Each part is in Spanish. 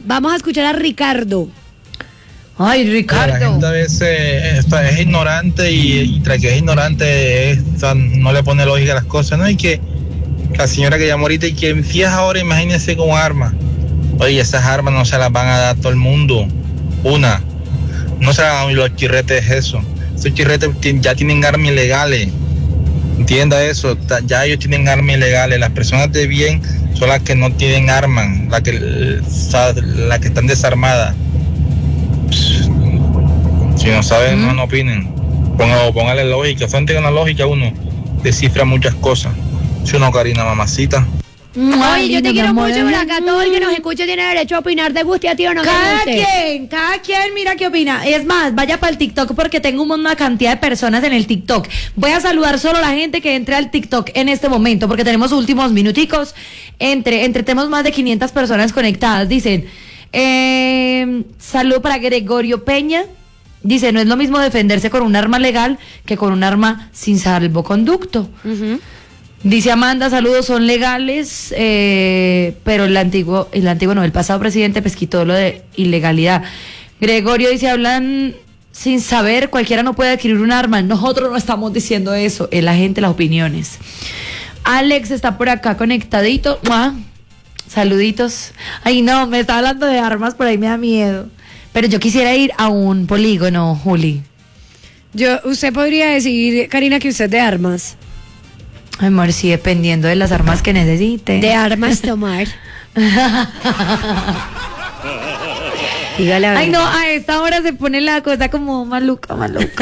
Vamos a escuchar a Ricardo. Ay, Ricardo. La gente a veces es ignorante y tras que es ignorante no le pone lógica a las cosas, ¿no? Y que la señora que llamó ahorita y que si es ahora, imagínense con armas. Oye, esas armas no se las van a dar a todo el mundo. No se las dan los chirretes eso. Esos chirretes ya tienen armas ilegales. Entienda eso, ya ellos tienen armas ilegales. Las personas de bien son las que no tienen armas, las que están desarmadas. Si no saben, no opinen. Póngale lógica, solamente con la lógica uno descifra muchas cosas. ¿Sí o no, Karina, mamacita? Oye, yo te quiero mucho, por acá todo el que nos escuche tiene derecho a opinar, te guste a ti o no. Cada quien mira qué opina. Es más, vaya para el TikTok porque tengo una cantidad de personas en el TikTok. Voy a saludar solo a la gente que entre al TikTok en este momento porque tenemos últimos minuticos. Tenemos más de 500 personas conectadas. Dicen, saludo para Gregorio Peña. Dice, no es lo mismo defenderse con un arma legal que con un arma sin salvoconducto. Dice Amanda, saludos, son legales, pero el antiguo no, el pasado presidente pesquitó lo de ilegalidad. Gregorio dice, hablan sin saber, cualquiera no puede adquirir un arma. Nosotros no estamos diciendo eso, es la gente, las opiniones. Alex está por acá conectadito. Saluditos. Ay, no, me está hablando de armas, por ahí me da miedo. Pero yo quisiera ir a un polígono, Juli. Usted podría decir, Karina, que usted de armas. Amor, sí, dependiendo de las armas que necesite. De armas tomar. Dígale. Ay, no, a esta hora se pone la cosa como maluca.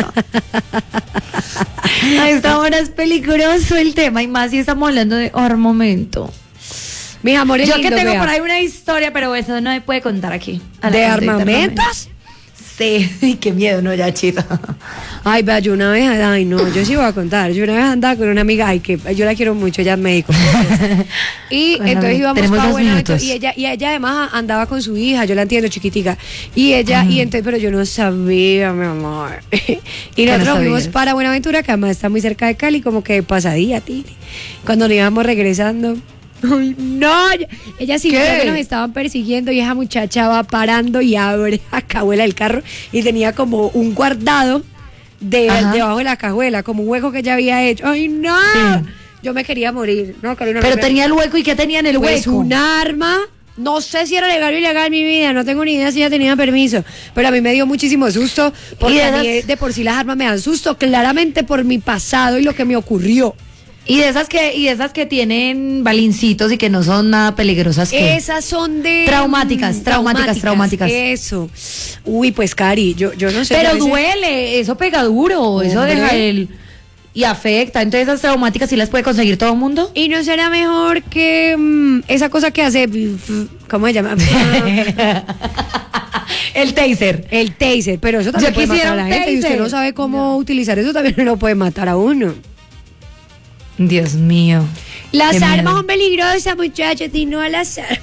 A esta hora es peligroso el tema, y más si estamos hablando de armamento. Mis amores, yo que tengo por ahí una historia, pero eso no se puede contar aquí. ¿De armamentos? Sí, qué miedo, no, ya chita. Ay, vea, yo una vez, yo sí voy a contar. Yo una vez andaba con una amiga, que yo la quiero mucho, ella es médico. Y bueno, entonces íbamos para Buenaventura, y ella además andaba con su hija, yo la entiendo, chiquitica. Y ella, y entonces, pero yo no sabía, mi amor. Y nosotros fuimos para Buenaventura, que además está muy cerca de Cali, como que pasadía, Tini. Cuando nos íbamos regresando, ay, no, ella sí creo que nos estaban persiguiendo y esa muchacha va parando y abre la cajuela del carro y tenía como un guardado debajo de la cajuela, como un hueco que ella había hecho. Ay, no, sí. Yo me quería morir. No, Carolina, pero tenía el hueco, ¿y qué tenía en el pues hueco? Un arma. No sé si era legal o ilegal mi vida, no tengo ni idea si ella tenía permiso, pero a mí me dio muchísimo susto, porque a mí de por sí las armas me dan susto, claramente por mi pasado y lo que me ocurrió. Y de esas que tienen balincitos y que no son nada peligrosas. Esas son de traumáticas. Eso. Uy, pues Cari, yo no sé. Pero duele, eso pega duro, hombre. Eso deja y afecta. Entonces esas traumáticas sí las puede conseguir todo el mundo. ¿Y no será mejor que esa cosa que hace, ¿cómo se llama? El taser. El taser, pero eso también puede matar a la gente. Y usted no sabe cómo utilizar eso, también lo puede matar a uno. Dios mío. Las armas son peligrosas, muchachos, y no a las armas.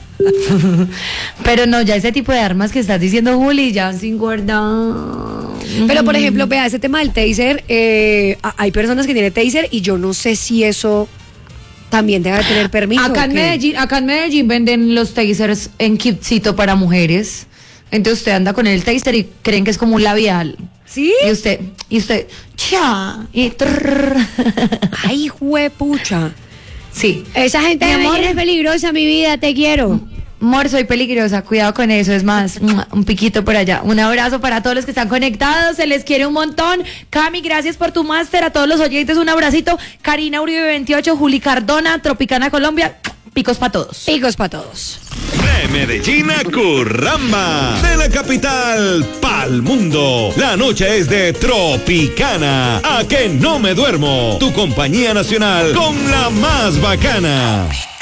Pero no, ya ese tipo de armas que estás diciendo, Juli, ya sin guardar. Pero por ejemplo, vea, ese tema del taser, hay personas que tienen taser y yo no sé si eso también debe tener permiso. Acá en Medellín venden los tasers en kitcito para mujeres. Entonces usted anda con el taser y creen que es como un labial. ¿Sí? Y usted, cha, y ay, juepucha. Sí. Esa gente de Medellín es peligrosa, mi vida, te quiero. Amor, soy peligrosa, cuidado con eso, es más, un piquito por allá. Un abrazo para todos los que están conectados, se les quiere un montón. Cami, gracias por tu máster, a todos los oyentes un abracito. Karina Uribe 28, Juli Cardona, Tropicana Colombia, picos para todos. Picos para todos. De Medellín a Curramba, de la capital pa'l mundo. La noche es de Tropicana. A que no me duermo. Tu compañía nacional con la más bacana.